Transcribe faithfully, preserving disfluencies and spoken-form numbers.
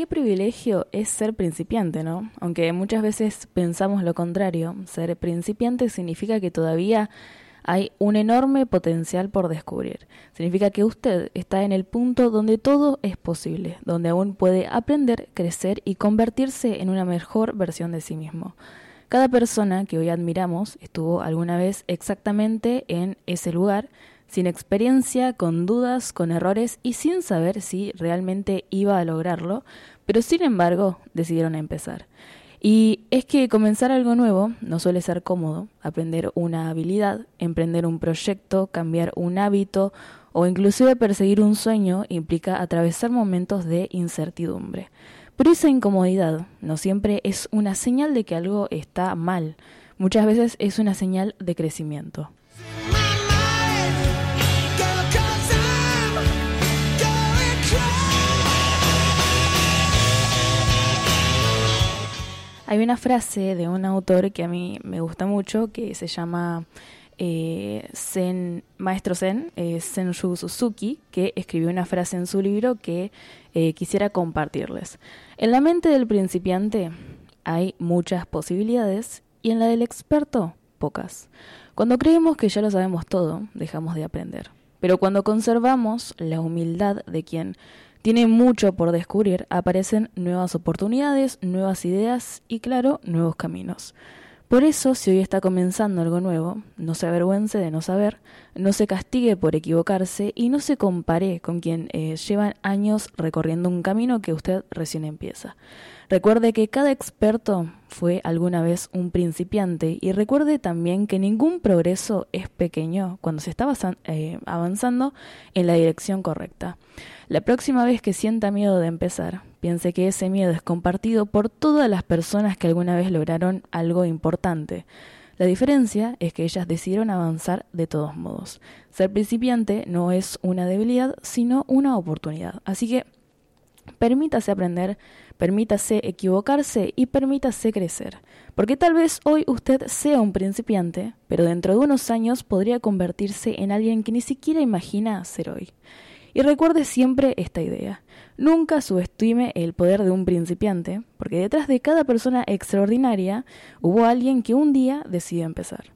qué privilegio es ser principiante, ¿no? Aunque muchas veces pensamos lo contrario, ser principiante significa que todavía hay un enorme potencial por descubrir. Significa que usted está en el punto donde todo es posible, donde aún puede aprender, crecer y convertirse en una mejor versión de sí mismo. Cada persona que hoy admiramos estuvo alguna vez exactamente en ese lugar, sin experiencia, con dudas, con errores y sin saber si realmente iba a lograrlo, pero sin embargo decidieron empezar. Y es que comenzar algo nuevo no suele ser cómodo. Aprender una habilidad, emprender un proyecto, cambiar un hábito o inclusive perseguir un sueño implica atravesar momentos de incertidumbre. Pero esa incomodidad no siempre es una señal de que algo está mal. Muchas veces es una señal de crecimiento. Hay una frase de un autor que a mí me gusta mucho, que se llama eh, Zen, Maestro Zen, eh, Senshu Suzuki, que escribió una frase en su libro que eh, quisiera compartirles. En la mente del principiante hay muchas posibilidades y en la del experto, pocas. Cuando creemos que ya lo sabemos todo, dejamos de aprender. Pero cuando conservamos la humildad de quien tiene mucho por descubrir, aparecen nuevas oportunidades, nuevas ideas y, claro, nuevos caminos. Por eso, si hoy está comenzando algo nuevo, no se avergüence de no saber, no se castigue por equivocarse y no se compare con quien eh, llevan años recorriendo un camino que usted recién empieza. Recuerde que cada experto fue alguna vez un principiante y recuerde también que ningún progreso es pequeño cuando se está eh, avanzando en la dirección correcta. La próxima vez que sienta miedo de empezar, piense que ese miedo es compartido por todas las personas que alguna vez lograron algo importante. La diferencia es que ellas decidieron avanzar de todos modos. Ser principiante no es una debilidad, sino una oportunidad. Así que permítase aprender, permítase equivocarse y permítase crecer. Porque tal vez hoy usted sea un principiante, pero dentro de unos años podría convertirse en alguien que ni siquiera imagina ser hoy. Y recuerde siempre esta idea. Nunca subestime el poder de un principiante, porque detrás de cada persona extraordinaria hubo alguien que un día decidió empezar.